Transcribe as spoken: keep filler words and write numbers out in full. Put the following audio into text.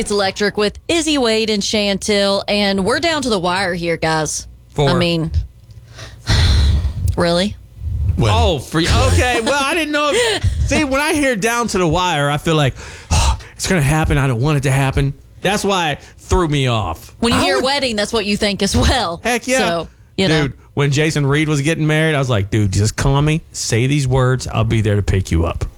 It's Electric with Izzy Wade and Chantil, and we're down to the wire here, guys. For? I mean, really? Well, oh, for you. Okay, well, I didn't know. If, see, when I hear down to the wire, I feel like oh, it's going to happen. I don't want it to happen. That's why it threw me off. When you I hear would, wedding, that's what you think as well. Heck yeah. So, you know. Dude, when Jason Reed was getting married, I was like, dude, just call me, say these words. I'll be there to pick you up.